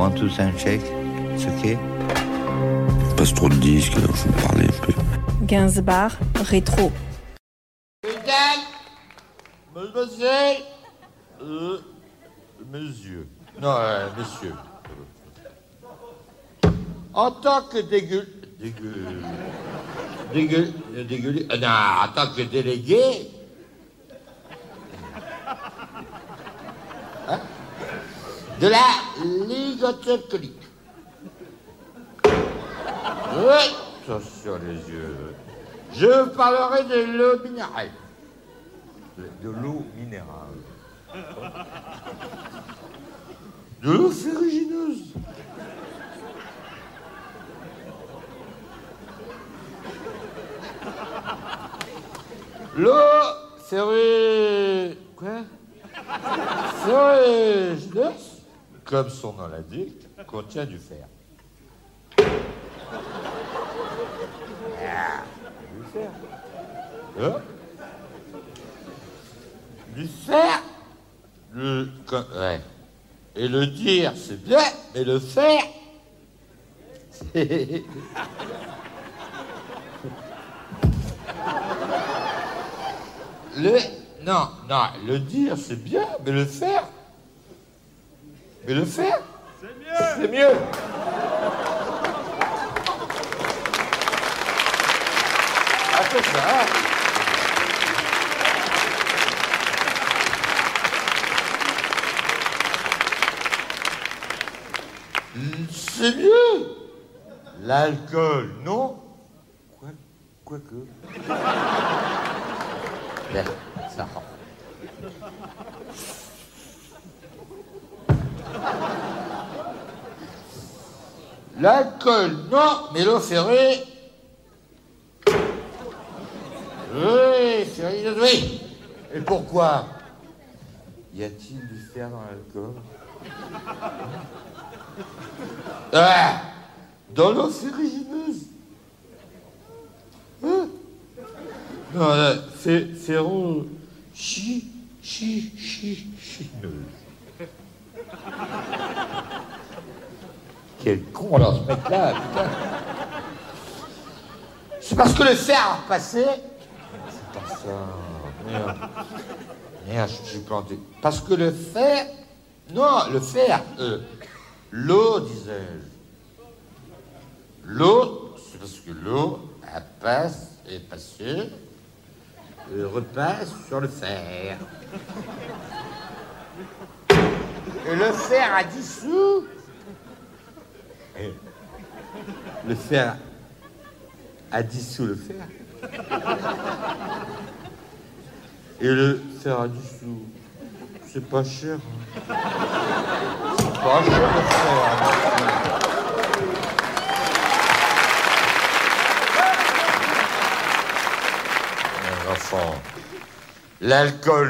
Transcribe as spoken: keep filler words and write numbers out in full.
One, two, sound check. It's okay. Il passe trop de disques, alors je vais parler un peu. Gainsbourg, rétro. Mesdames, mademoiselle, euh, monsieur. Non, euh, monsieur. En tant que dégueu... Dégueu... Dégueu... Dégueu... Euh, non, en tant que délégué... Hein, de la Ligue alcoolique. Oui, attention les yeux. Je parlerai de l'eau minérale. De l'eau minérale. De l'eau ferrugineuse. L'eau ferrugineuse. Quoi? Ferrugineuse, comme son nom l'indique, contient du fer. Ah, du fer. Hein? Du fer. Le, quand, ouais. Et le dire, c'est bien, mais le faire, c'est... Le... Non, non, le dire, c'est bien, mais le faire... Mais le faire... C'est mieux. C'est mieux. Ah, c'est ça. C'est mieux. L'alcool, non? Quoi, quoi que... Ben, ça rend. L'alcool, non, mais l'eau ferrée... Oui, ferrée, oui. Et pourquoi? Y a-t-il du fer dans l'alcool? Ah, dans l'eau ferrugineuse. Hein? Non, là, fé, ferro... Chi, chi, chi, chineuse. Quel con, alors, ce mec-là, putain. C'est parce que le fer a repassé. C'est pas ça. Merde. Merde, je suis planté. Parce que le fer... Non, le fer... Euh, l'eau, disais-je. L'eau, c'est parce que l'eau, elle passe et passée, et repasse sur le fer. Et le fer a dissous. Et le fer a dissous le fer. Et le fer a dissous. C'est pas cher. Hein. C'est pas cher le fer. Enfant, l'alcool